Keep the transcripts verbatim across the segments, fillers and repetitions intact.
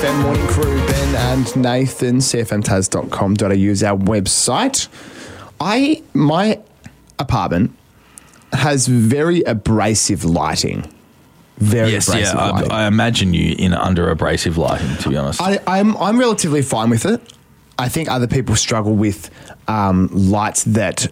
M Morning Crew, Ben and Nathan. C F M taz dot com dot a u is our website. I my apartment has very abrasive lighting. Very yes, abrasive yeah. lighting. I, I imagine you in under abrasive lighting, to be honest. I, I'm I'm relatively fine with it. I think other people struggle with um, lights that,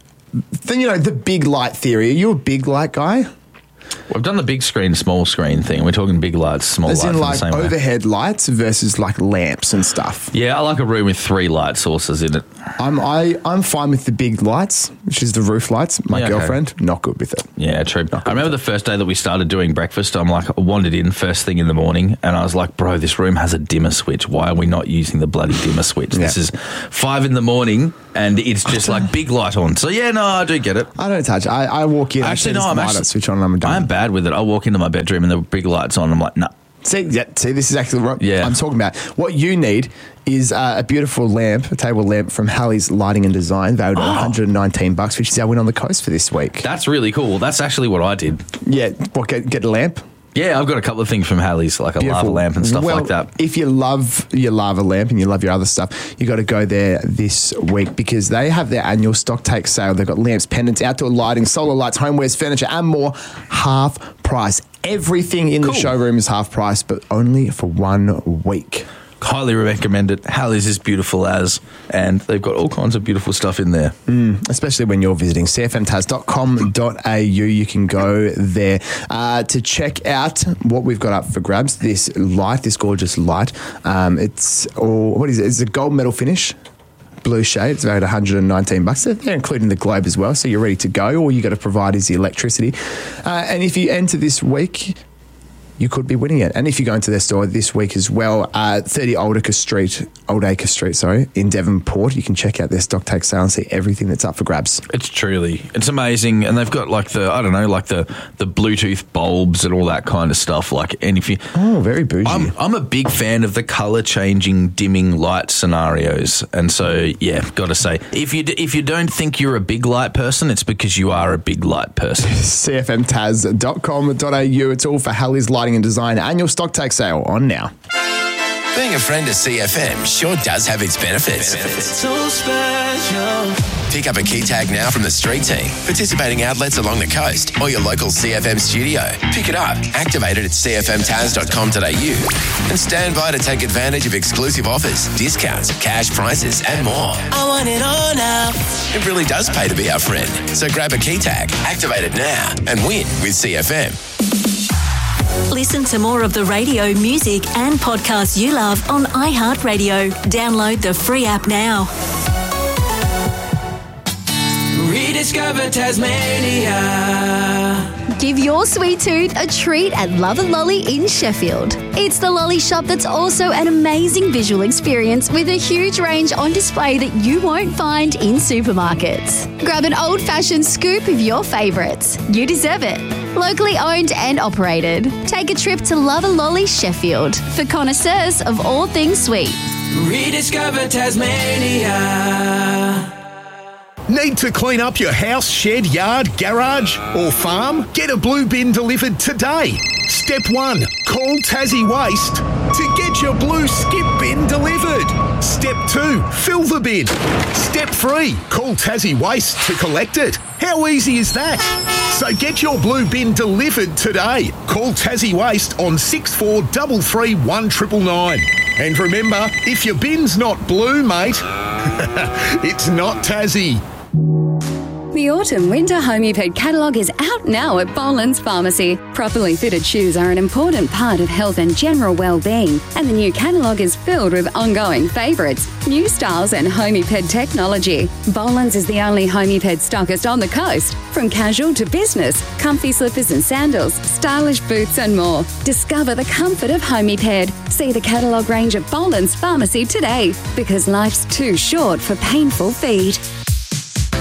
then you know, the big light theory. Are you a big light guy? We've done the big screen, small screen thing. We're talking big lights, small As lights. in like the same overhead way. lights versus like lamps and stuff. Yeah, I like a room with three light sources in it. I'm I, I'm fine with the big lights, which is the roof lights. My Yeah, okay. girlfriend, not good with it. Yeah, true. I remember the first day that we started doing breakfast, I'm like, I wandered in first thing in the morning and I was like, bro, this room has a dimmer switch. Why are we not using the bloody dimmer switch? Yeah. This is five in the morning and it's just like big light on. So yeah, no, I do get it. I don't touch. I, I walk in. Actually, I no, turn I'm the light actually, up, switch on, and I'm done. I'm bad with it. I walk into my bedroom and the big light's on. I'm like, nah. See, yeah, see, this is actually what Yeah. I'm talking about. What you need is uh, a beautiful lamp, a table lamp from Halley's Lighting and Design, valued at one hundred nineteen bucks, which is our win on the coast for this week. That's really cool. That's actually what I did. Yeah, what, get, get a lamp? Yeah, I've got a couple of things from Halley's, like a Beautiful. lava lamp and stuff well, like that. If you love your lava lamp and you love your other stuff, you got to go there this week because they have their annual stock take sale. They've got lamps, pendants, outdoor lighting, solar lights, homewares, furniture, and more, half price. Everything in Cool. the showroom is half price, but only for one week. Highly recommend it. Halley's is beautiful as, and they've got all kinds of beautiful stuff in there. Mm, especially when you're visiting C F M taz dot com dot a u. You can go there uh, to check out what we've got up for grabs. This light, this gorgeous light. Um, it's all, what is it? It's a gold medal finish. Blue shade. It's about one hundred nineteen bucks. They're including the globe as well, so you're ready to go. All you got to provide is the electricity. Uh, and if you enter this week, you could be winning it. And if you go into their store this week as well, uh, thirty Old Acre Street, Old Acre Street, sorry, in Devonport, you can check out their stock take sale and see everything that's up for grabs. It's truly, it's amazing. And they've got like the, I don't know, like the, the Bluetooth bulbs and all that kind of stuff. Like, and if you, Oh, very bougie. I'm, I'm a big fan of the color changing dimming light scenarios. And so, yeah, got to say, if you, d- if you don't think you're a big light person, it's because you are a big light person. C F M taz dot com dot a u. It's all for Halley's Lighting and Design annual stock take sale on now. Being a friend of C F M sure does have its benefits. So special. Pick up a key tag now from the street team, participating outlets along the coast, or your local C F M studio. Pick it up, activate it at C F M taz dot com dot a u, and stand by to take advantage of exclusive offers, discounts, cash prices, and more. I want it all now. It really does pay to be our friend. So grab a key tag, activate it now, and win with C F M. Listen to more of the radio, music and podcasts you love on iHeartRadio. Download the free app now. Rediscover Tasmania. Give your sweet tooth a treat at Love a Lolly in Sheffield. It's the lolly shop that's also an amazing visual experience with a huge range on display that you won't find in supermarkets. Grab an old-fashioned scoop of your favourites. You deserve it. Locally owned and operated. Take a trip to Love a Lolly Sheffield for connoisseurs of all things sweet. Rediscover Tasmania. Need to clean up your house, shed, yard, garage or farm? Get a blue bin delivered today. Step one, call Tassie Waste to get your blue skip bin delivered. Step two, fill the bin. Step three, call Tassie Waste to collect it. How easy is that? So get your blue bin delivered today. Call Tassie Waste on six four three three one nine nine. And remember, if your bin's not blue, mate, it's not Tassie. The Autumn-Winter Homeped catalogue is out now at Boland's Pharmacy. Properly fitted shoes are an important part of health and general well-being, and the new catalogue is filled with ongoing favourites, new styles and Homeped technology. Boland's is the only Homeped stockist on the coast. From casual to business, comfy slippers and sandals, stylish boots and more. Discover the comfort of Homeped. See the catalogue range at Boland's Pharmacy today, because life's too short for painful feet.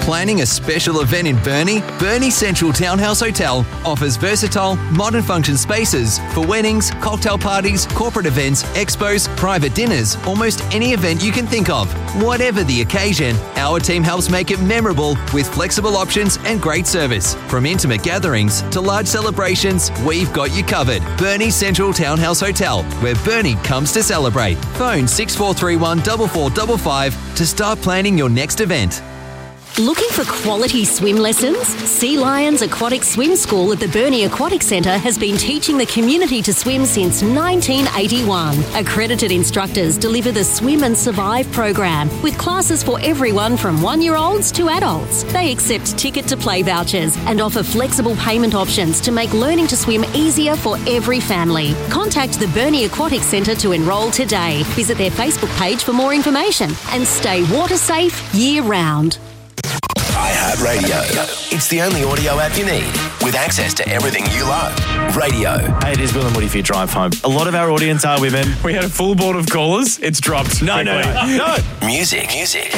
Planning a special event in Burnie? Burnie Central Townhouse Hotel offers versatile, modern function spaces for weddings, cocktail parties, corporate events, expos, private dinners, almost any event you can think of. Whatever the occasion, our team helps make it memorable with flexible options and great service. From intimate gatherings to large celebrations, we've got you covered. Burnie Central Townhouse Hotel, where Burnie comes to celebrate. Phone six four three one four four five five to start planning your next event. Looking for quality swim lessons? Sea Lions Aquatic Swim School at the Burnie Aquatic Centre has been teaching the community to swim since nineteen eighty-one. Accredited instructors deliver the Swim and Survive program with classes for everyone from one-year-olds to adults. They accept ticket-to-play vouchers and offer flexible payment options to make learning to swim easier for every family. Contact the Burnie Aquatic Centre to enrol today. Visit their Facebook page for more information and stay water safe year-round. iHeartRadio. It's the only audio app you need with access to everything you love. Radio. Hey, it is Will and Woody for your drive home. A lot of our audience are women. We had a full board of callers. It's dropped. No, no, no, no. Music. Music.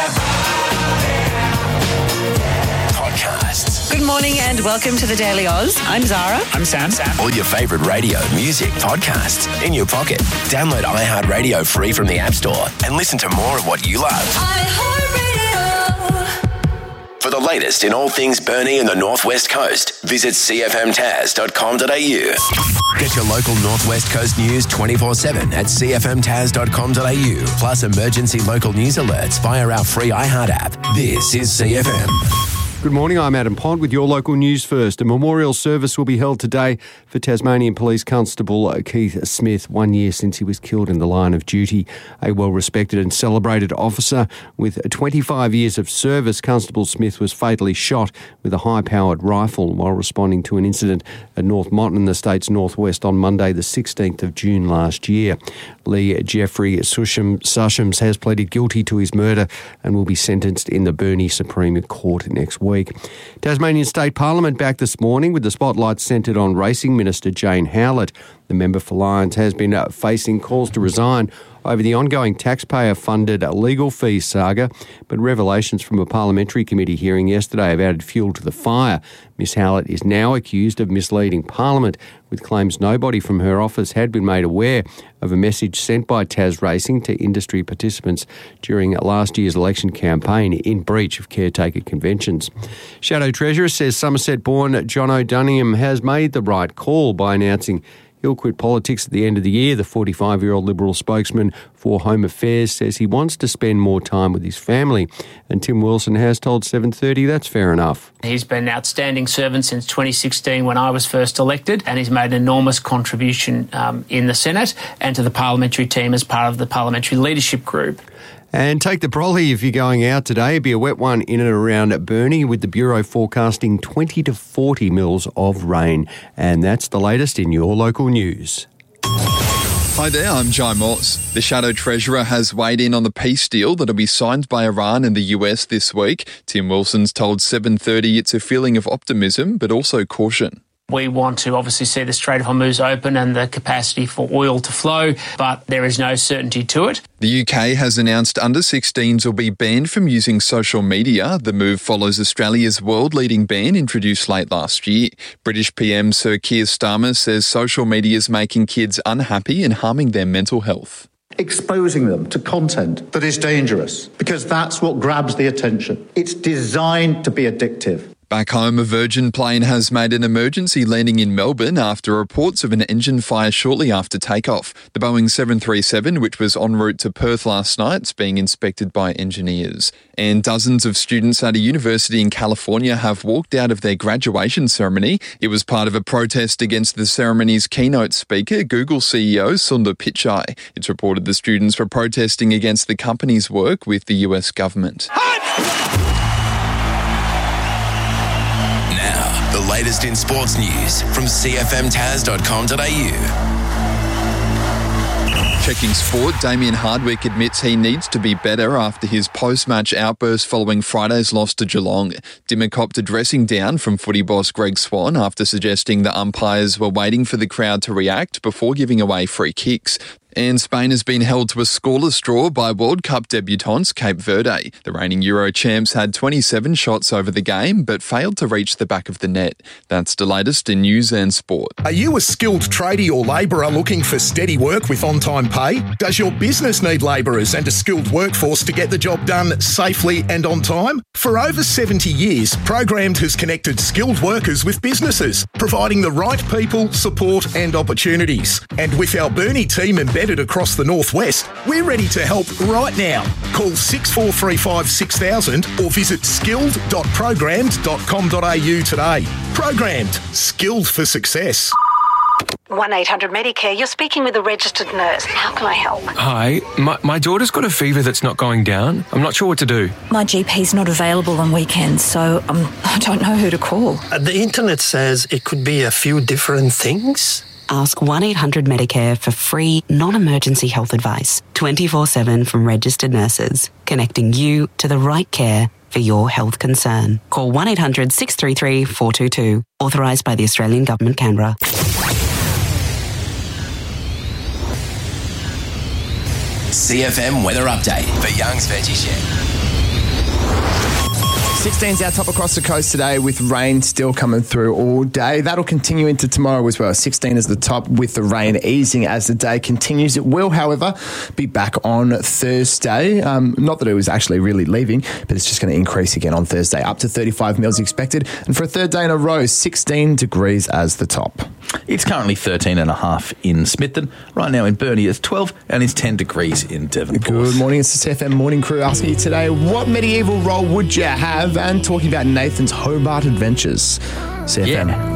Podcasts. Good morning and welcome to the Daily Oz. I'm Zara. I'm Sam. Sam. All your favourite radio, music, podcasts in your pocket. Download iHeartRadio free from the App Store and listen to more of what you love. iHeartRadio. For the latest in all things Burnie and the Northwest Coast, visit c f m taz dot com dot a u. Get your local Northwest Coast news twenty-four seven at c f m taz dot com dot a u. Plus emergency local news alerts via our free iHeart app. This is C F M. Good morning, I'm Adam Pond with your local news first. A memorial service will be held today for Tasmanian Police Constable Keith Smith, one year since he was killed in the line of duty. A well-respected and celebrated officer with twenty-five years of service, Constable Smith was fatally shot with a high-powered rifle while responding to an incident at North Mountain in the state's northwest on Monday the sixteenth of June last year. Lee Jeffrey Susham, Sushams has pleaded guilty to his murder and will be sentenced in the Burnie Supreme Court next week. Tasmanian State Parliament back this morning with the spotlight centred on Racing Minister Jane Howlett. The member for Lyons has been uh, facing calls to resign over the ongoing taxpayer-funded legal fees saga, but revelations from a parliamentary committee hearing yesterday have added fuel to the fire. Miss Howlett is now accused of misleading Parliament, with claims nobody from her office had been made aware of a message sent by Tas Racing to industry participants during last year's election campaign in breach of caretaker conventions. Shadow Treasurer says Somerset-born John O'Dunningham has made the right call by announcing he'll quit politics at the end of the year. The forty-five-year-old Liberal spokesman for Home Affairs says he wants to spend more time with his family. And Tim Wilson has told seven thirty that's fair enough. He's been an outstanding servant since twenty sixteen when I was first elected, and he's made an enormous contribution um, in the Senate and to the parliamentary team as part of the parliamentary leadership group. And take the brolly if you're going out today. It'll be a wet one in and around Burnie, with the Bureau forecasting twenty to forty mils of rain. And that's the latest in your local news. Hi there, I'm Jai Moss. The Shadow Treasurer has weighed in on the peace deal that'll be signed by Iran and the U S this week. Tim Wilson's told seven thirty it's a feeling of optimism, but also caution. We want to obviously see the Strait of Hormuz open and the capacity for oil to flow, but there is no certainty to it. The U K has announced under sixteens will be banned from using social media. The move follows Australia's world-leading ban introduced late last year. British P M Sir Keir Starmer says social media is making kids unhappy and harming their mental health. Exposing them to content that is dangerous, because that's what grabs the attention. It's designed to be addictive. Back home, a Virgin plane has made an emergency landing in Melbourne after reports of an engine fire shortly after takeoff. The Boeing seven thirty-seven, which was en route to Perth last night, is being inspected by engineers. And dozens of students at a university in California have walked out of their graduation ceremony. It was part of a protest against the ceremony's keynote speaker, Google C E O Sundar Pichai. It's reported the students were protesting against the company's work with the U S government. The latest in sports news from c f m taz dot com dot a u. Checking sport, Damien Hardwick admits he needs to be better after his post-match outburst following Friday's loss to Geelong. Dimmer copped a dressing down from footy boss Greg Swan after suggesting the umpires were waiting for the crowd to react before giving away free kicks. And Spain has been held to a scoreless draw by World Cup debutants Cape Verde. The reigning Euro champs had twenty-seven shots over the game but failed to reach the back of the net. That's the latest in news and sport. Are you a skilled tradie or labourer looking for steady work with on-time pay? Does your business need labourers and a skilled workforce to get the job done safely and on time? For over seventy years, Programmed has connected skilled workers with businesses, providing the right people, support and opportunities. And with our Burnie team embedded across the northwest, we're ready to help right now. Call six four three five six thousand or visit skilled dot programmed dot com dot a u today. Programmed, skilled for success. one eight hundred Medicare, you're speaking with a registered nurse. How can I help? Hi, my, my daughter's got a fever that's not going down. I'm not sure what to do. My G P's not available on weekends, so um, I don't know who to call. Uh, the internet says it could be a few different things. Ask one eight hundred Medicare for free, non-emergency health advice, twenty-four seven from registered nurses, connecting you to the right care for your health concern. Call one eight hundred six three three four two two, authorised by the Australian Government, Canberra. C F M weather update for Young's Veggie Shed. sixteen's our top across the coast today with rain still coming through all day. That'll continue into tomorrow as well. sixteen is the top with the rain easing as the day continues. It will, however, be back on Thursday. Um, not that it was actually really leaving, but it's just going to increase again on Thursday. Up to thirty-five mils expected. And for a third day in a row, sixteen degrees as the top. It's currently thirteen and a half in Smithton. Right now in Burnie it's twelve and it's ten degrees in Devonport. Good morning, it's the C F M Morning Crew asking you today, what medieval role would you have? And talking about Nathan's Hobart adventures. C F M. Yeah.